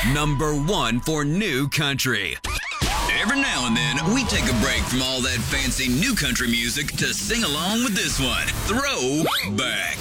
Number 1 for new country. Every now and then, we take a break from all that fancy new country music to sing along with this one. Throwback.